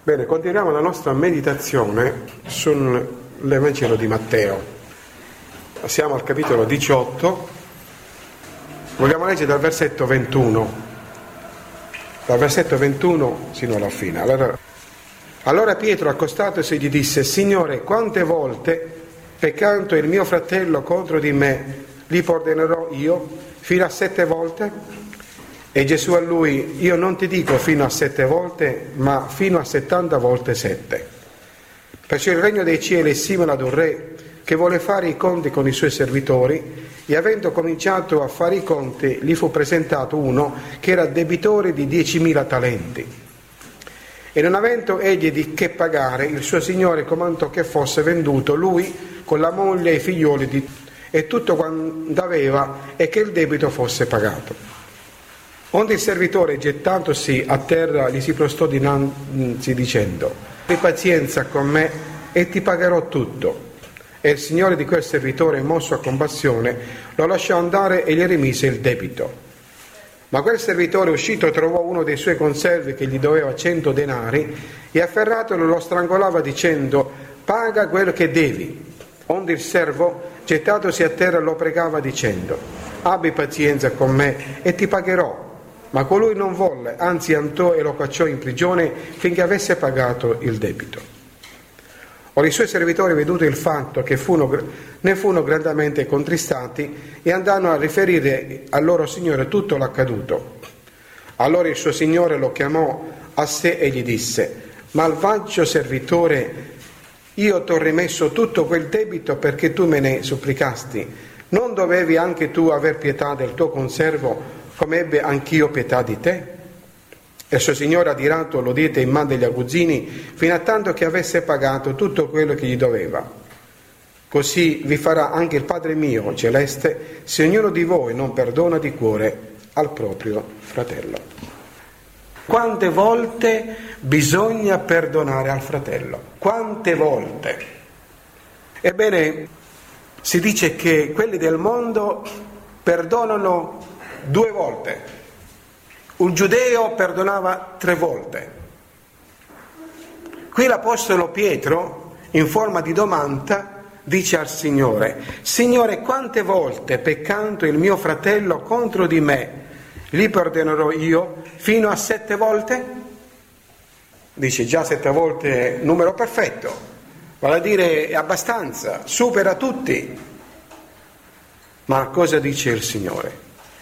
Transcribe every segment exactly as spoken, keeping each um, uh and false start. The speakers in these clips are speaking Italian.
Bene, continuiamo la nostra meditazione sull'Evangelo di Matteo. Siamo al capitolo diciotto, vogliamo leggere dal versetto ventuno, dal versetto ventuno sino alla fine. Allora, allora Pietro, accostatosi, gli disse: Signore, quante volte, peccando il mio fratello contro di me, gli perdonerò io? Fino a sette volte? E Gesù a lui: io non ti dico fino a sette volte, ma fino a settanta volte sette. Perciò il regno dei cieli è simile ad un re che vuole fare i conti con i suoi servitori, e avendo cominciato a fare i conti gli fu presentato uno che era debitore di diecimila talenti. E non avendo egli di che pagare, il suo signore comandò che fosse venduto lui con la moglie e i figlioli di, e tutto quanto aveva, e che il debito fosse pagato. Onde il servitore, gettandosi a terra, gli si prostò dinanzi dicendo: abbi pazienza con me e ti pagherò tutto. E il signore di quel servitore, mosso a compassione, lo lasciò andare e gli rimise il debito. Ma quel servitore, uscito, trovò uno dei suoi conservi che gli doveva cento denari, e afferratolo lo strangolava dicendo: paga quello che devi. Onde il servo, gettatosi a terra, lo pregava dicendo: abbi pazienza con me e ti pagherò. Ma colui non volle, anzi andò e lo cacciò in prigione finché avesse pagato il debito. Ora i suoi servitori, veduto il fatto, che furono, ne furono grandemente contristati e andarono a riferire al loro signore tutto l'accaduto. Allora il suo signore lo chiamò a sé e gli disse: malvagio servitore, io t'ho rimesso tutto quel debito perché tu me ne supplicasti. Non dovevi anche tu aver pietà del tuo conservo, come ebbe anch'io pietà di te? E il suo signore, adirato, lo diede in mano degli aguzzini, fino a tanto che avesse pagato tutto quello che gli doveva. Così vi farà anche il Padre mio celeste, se ognuno di voi non perdona di cuore al proprio fratello. Quante volte bisogna perdonare al fratello? Quante volte? Ebbene, si dice che quelli del mondo perdonano due volte. Un giudeo perdonava tre volte. Qui l'apostolo Pietro, in forma di domanda, dice al Signore: Signore, quante volte, peccando il mio fratello contro di me, gli perdonerò io? Fino a sette volte? Dice già sette volte numero perfetto, vale a dire è abbastanza, supera tutti. Ma cosa dice il Signore?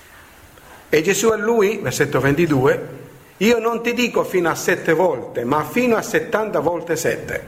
E Gesù a lui, versetto ventidue: io non ti dico fino a sette volte, ma fino a settanta volte sette.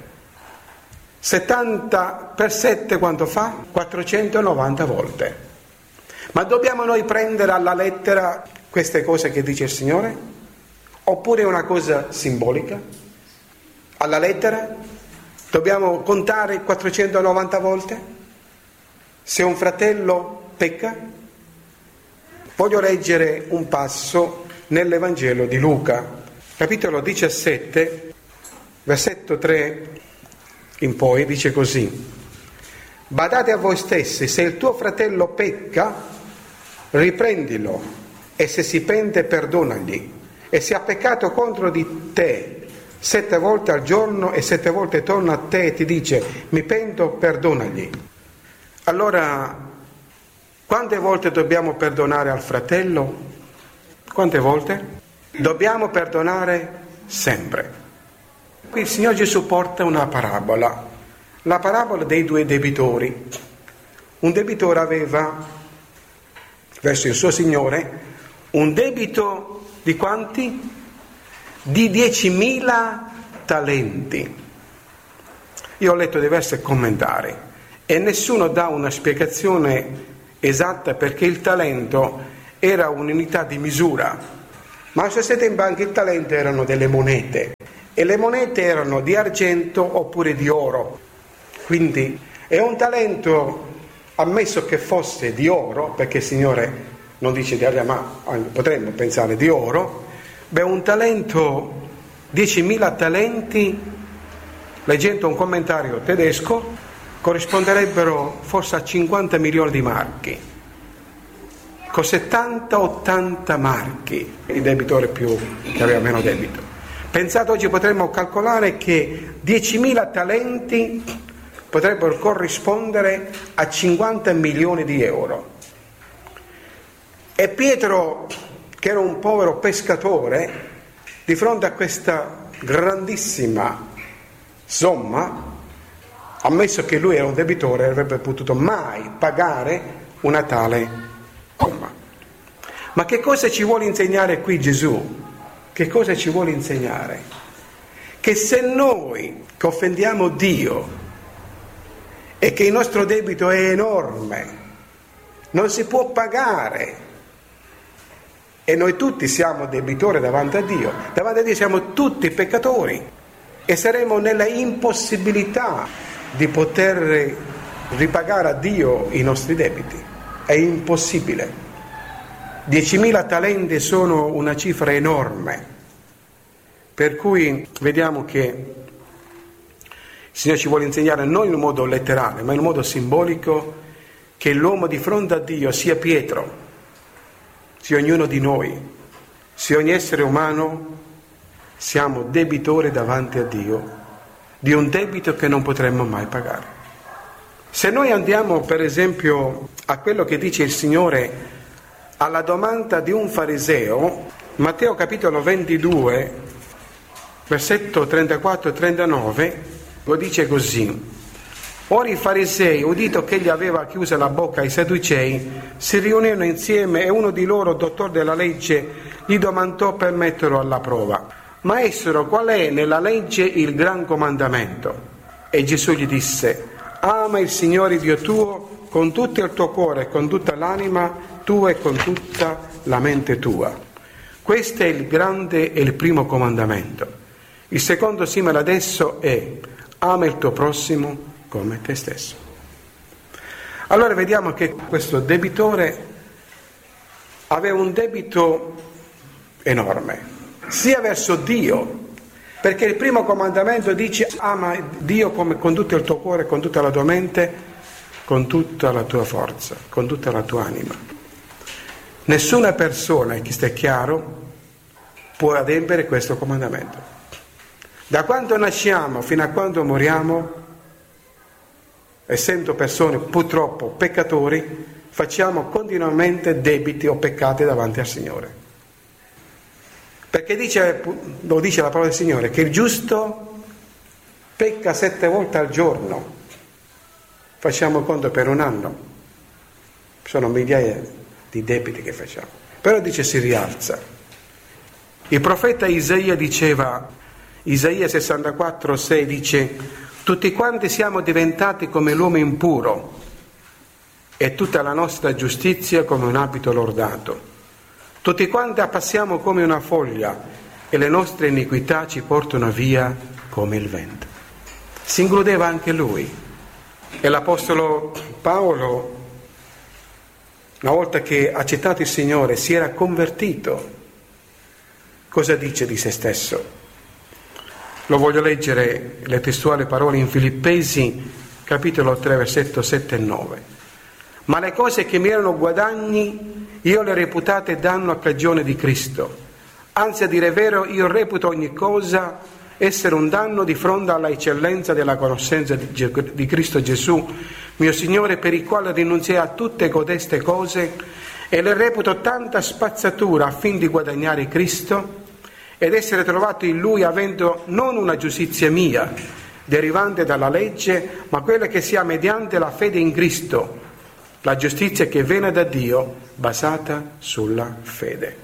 settanta per sette quanto fa? quattrocentonovanta volte. Ma dobbiamo noi prendere alla lettera queste cose che dice il Signore? Oppure è una cosa simbolica? Alla lettera? Dobbiamo contare quattrocentonovanta volte? Se un fratello pecca? Voglio leggere un passo nell'Evangelo di Luca, capitolo diciassette, versetto tre in poi, dice così: badate a voi stessi, se il tuo fratello pecca, riprendilo, e se si pente, perdonagli, e se ha peccato contro di te sette volte al giorno e sette volte torna a te e ti dice: mi pento, perdonagli. Allora, quante volte dobbiamo perdonare al fratello? Quante volte? Dobbiamo perdonare sempre. Qui il Signore Gesù porta una parabola, la parabola dei due debitori. Un debitore aveva verso il suo Signore un debito di quanti? Di diecimila talenti. Io ho letto diversi commentari e nessuno dà una spiegazione esatta, perché il talento era un'unità di misura, ma se siete in banca il talento erano delle monete e le monete erano di argento oppure di oro. Quindi è un talento, ammesso che fosse di oro, perché il Signore non dice di argento, ma potremmo pensare di oro, beh, un talento, diecimila talenti, leggendo un commentario tedesco, corrisponderebbero forse a cinquanta milioni di marchi, con settanta ottanta marchi, il debitore più che aveva meno debito. Pensate, oggi potremmo calcolare che diecimila talenti potrebbero corrispondere a cinquanta milioni di euro. E Pietro, che era un povero pescatore, di fronte a questa grandissima somma, ammesso che lui era un debitore, non avrebbe potuto mai pagare una tale somma. Ma che cosa ci vuole insegnare qui Gesù? Che cosa ci vuole insegnare? Che se noi che offendiamo Dio e che il nostro debito è enorme, non si può pagare, e noi tutti siamo debitori davanti a Dio, davanti a Dio siamo tutti peccatori e saremo nella impossibilità di poter ripagare a Dio i nostri debiti. È impossibile. diecimila talenti sono una cifra enorme, per cui vediamo che il Signore ci vuole insegnare non in un modo letterale, ma in un modo simbolico, che l'uomo di fronte a Dio, sia Pietro, sia ognuno di noi, sia ogni essere umano, siamo debitori davanti a Dio di un debito che non potremmo mai pagare. Se noi andiamo per esempio a quello che dice il Signore alla domanda di un fariseo, Matteo capitolo ventidue, versetto trentaquattro e trentanove, lo dice così: ora i farisei, udito che egli aveva chiusa la bocca ai sadducei, si riunirono insieme e uno di loro, dottore della legge, gli domandò per metterlo alla prova: Maestro, qual è nella legge il gran comandamento? E Gesù gli disse: ama il Signore Dio tuo con tutto il tuo cuore, con tutta l'anima tua e con tutta la mente tua. Questo è il grande e il primo comandamento. Il secondo simile adesso è: ama il tuo prossimo come te stesso. Allora vediamo che questo debitore aveva un debito enorme, sia verso Dio, perché il primo comandamento dice: ama Dio come, con tutto il tuo cuore, con tutta la tua mente, con tutta la tua forza, con tutta la tua anima. Nessuna persona, che sta chiaro, può adempiere questo comandamento. Da quando nasciamo fino a quando moriamo, essendo persone purtroppo peccatori, facciamo continuamente debiti o peccati davanti al Signore. Perché dice, lo dice la parola del Signore, che il giusto pecca sette volte al giorno. Facciamo conto per un anno. Sono migliaia di debiti che facciamo. Però dice si rialza. Il profeta Isaia diceva, Isaia sessantaquattro sei dice: tutti quanti siamo diventati come l'uomo impuro e tutta la nostra giustizia come un abito lordato. Tutti quanti passiamo come una foglia e le nostre iniquità ci portano via come il vento. Si includeva anche lui. E l'Apostolo Paolo, una volta che ha accettato il Signore, si era convertito. Cosa dice di se stesso? Lo voglio leggere le testuali parole in Filippesi, capitolo tre, versetto sette e nove. Ma le cose che mi erano guadagni, io le reputate danno a cagione di Cristo. Anzi, a dire vero, io reputo ogni cosa essere un danno di fronte alla eccellenza della conoscenza di, Ge- di Cristo Gesù, mio Signore, per il quale rinunziai a tutte codeste cose e le reputo tanta spazzatura affin di guadagnare Cristo ed essere trovato in Lui avendo non una giustizia mia derivante dalla legge, ma quella che sia mediante la fede in Cristo, la giustizia che viene da Dio basata sulla fede.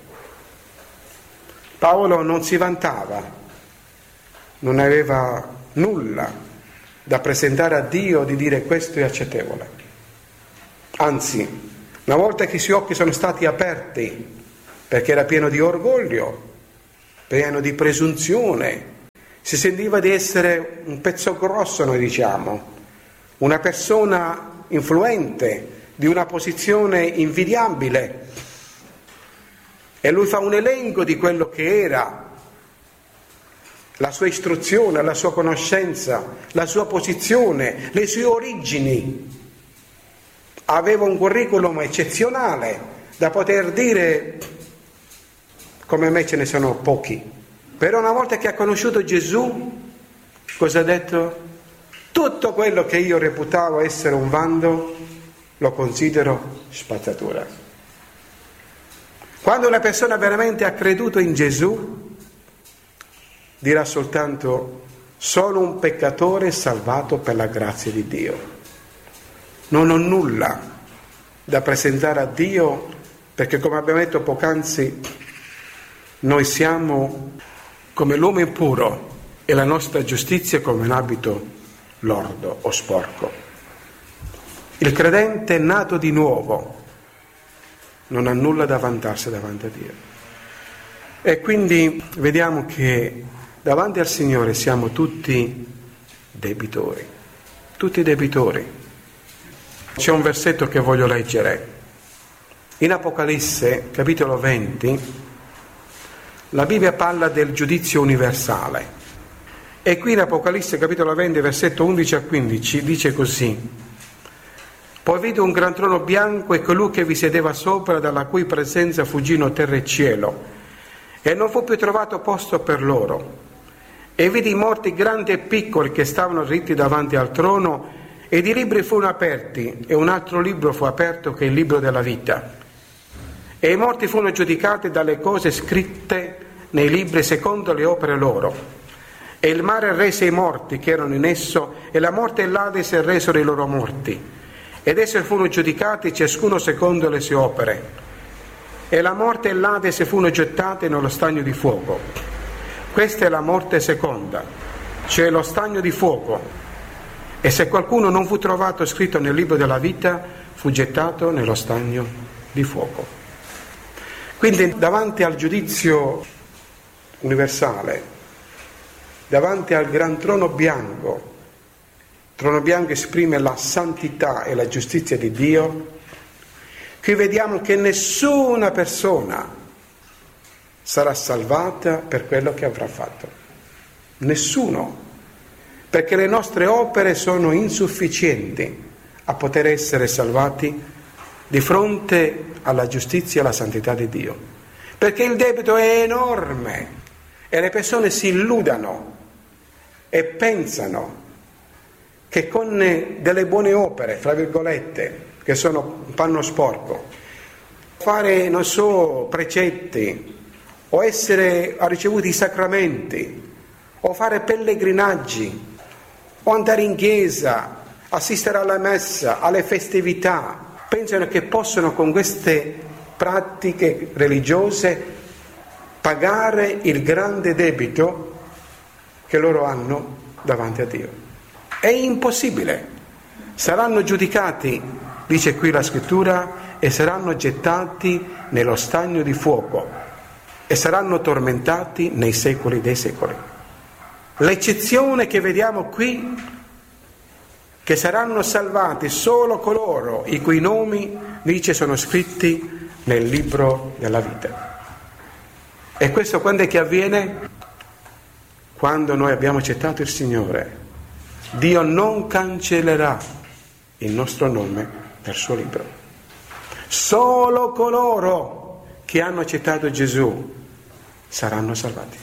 Paolo non si vantava, non aveva nulla da presentare a Dio di dire questo è accettevole. Anzi, una volta che i suoi occhi sono stati aperti, perché era pieno di orgoglio, pieno di presunzione, si sentiva di essere un pezzo grosso, noi diciamo, una persona influente, di una posizione invidiabile. E lui fa un elenco di quello che era, la sua istruzione, la sua conoscenza, la sua posizione, le sue origini. Aveva un curriculum eccezionale da poter dire: come me ce ne sono pochi Però una volta che ha conosciuto Gesù, cosa ha detto? Tutto quello che io reputavo essere un vanto lo considero spazzatura. Quando una persona veramente ha creduto in Gesù, dirà soltanto: sono un peccatore salvato per la grazia di Dio. Non ho nulla da presentare a Dio, perché, come abbiamo detto poc'anzi, noi siamo come l'uomo impuro e la nostra giustizia è come un abito lordo o sporco. Il credente nato di nuovo non ha nulla da vantarsi davanti a Dio. E quindi vediamo che davanti al Signore siamo tutti debitori, tutti debitori. C'è un versetto che voglio leggere. In Apocalisse, capitolo venti, la Bibbia parla del giudizio universale. E qui in Apocalisse, capitolo venti, versetto undici a quindici, dice così: poi vidi un gran trono bianco e colui che vi sedeva sopra, dalla cui presenza fuggino terra e cielo, e non fu più trovato posto per loro. E vidi i morti grandi e piccoli che stavano dritti davanti al trono, ed i libri furono aperti, e un altro libro fu aperto, che è il libro della vita. E i morti furono giudicati dalle cose scritte nei libri secondo le opere loro. E il mare rese i morti che erano in esso, e la morte e l'Ades resero i loro morti. Ed essi furono giudicati ciascuno secondo le sue opere. E la morte e l'Ades furono gettate nello stagno di fuoco. Questa è la morte seconda, cioè lo stagno di fuoco. E se qualcuno non fu trovato scritto nel libro della vita, fu gettato nello stagno di fuoco. Quindi davanti al giudizio universale, davanti al gran trono bianco, trono bianco esprime la santità e la giustizia di Dio, qui vediamo che nessuna persona sarà salvata per quello che avrà fatto. Nessuno, perché le nostre opere sono insufficienti a poter essere salvati di fronte alla giustizia e alla santità di Dio, perché il debito è enorme e le persone si illudano e pensano che con delle buone opere, fra virgolette, che sono un panno sporco, fare, non so, precetti, o essere ricevuti i sacramenti, o fare pellegrinaggi, o andare in chiesa, assistere alla messa, alle festività, pensano che possono con queste pratiche religiose pagare il grande debito che loro hanno davanti a Dio. È impossibile. Saranno giudicati, dice qui la scrittura, e saranno gettati nello stagno di fuoco e saranno tormentati nei secoli dei secoli. L'eccezione che vediamo qui, che saranno salvati solo coloro i cui nomi, dice, sono scritti nel libro della vita. E questo quando è che avviene? Quando noi abbiamo accettato il Signore. Dio non cancellerà il nostro nome dal suo libro. Solo coloro che hanno accettato Gesù saranno salvati.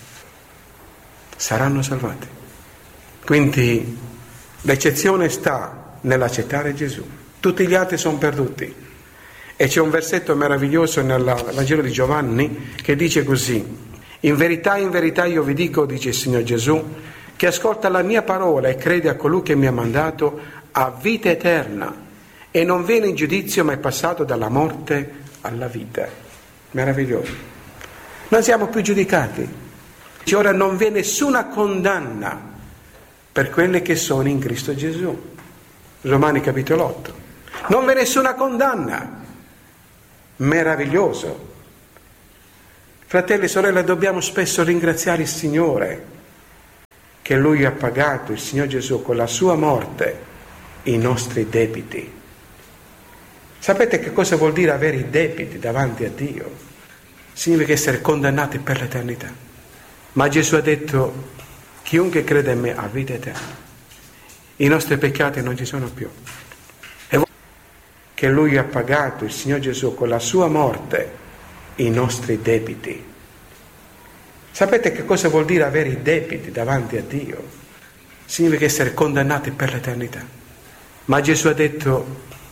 Saranno salvati. Quindi l'eccezione sta nell'accettare Gesù. Tutti gli altri sono perduti. E c'è un versetto meraviglioso nel Vangelo di Giovanni che dice così: in verità, in verità io vi dico, dice il Signore Gesù, che ascolta la mia parola e crede a colui che mi ha mandato ha vita eterna e non viene in giudizio ma è passato dalla morte alla vita. Meraviglioso. Non siamo più giudicati. Ora non vi è nessuna condanna per quelli che sono in Cristo Gesù. Romani capitolo otto. Non vi è nessuna condanna. Meraviglioso. Fratelli e sorelle, dobbiamo spesso ringraziare il Signore che Lui ha pagato, il Signore Gesù, con la sua morte i nostri debiti. Sapete che cosa vuol dire avere i debiti davanti a Dio? Significa essere condannati per l'eternità. Ma Gesù ha detto: chiunque crede in me ha vita eterna. I nostri peccati non ci sono più. E che Lui ha pagato, il Signore Gesù, con la sua morte i nostri debiti. Sapete che cosa vuol dire avere i debiti davanti a Dio? Significa essere condannati per l'eternità. Ma Gesù ha detto: